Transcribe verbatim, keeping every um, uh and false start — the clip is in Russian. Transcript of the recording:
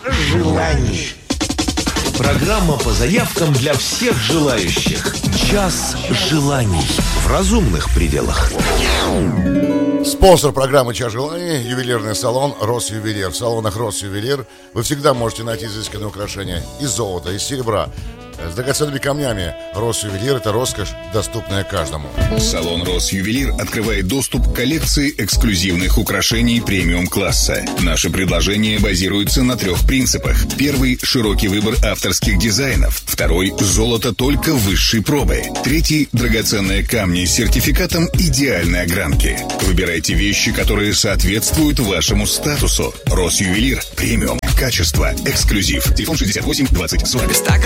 желаний. Программа по заявкам для всех желающих. Час желаний в разумных пределах. Спонсор программы «Час желаний» – ювелирный салон «Росювелир». В салонах «Росювелир» вы всегда можете найти изысканные украшения из золота, из серебра, с драгоценными камнями. «Росювелир» – это роскошь, доступная каждому. Салон «Росювелир» открывает доступ к коллекции эксклюзивных украшений премиум-класса. Наше предложение базируется на трех принципах. Первый – широкий выбор авторских дизайнов. Второй – золото только высшей пробы. Третий – драгоценные камни с сертификатом идеальной огранки. Выбирайте вещи, которые соответствуют вашему статусу. «Росювелир» – премиум, качество, эксклюзив. Телефон шестьдесят восемь двадцать сорок.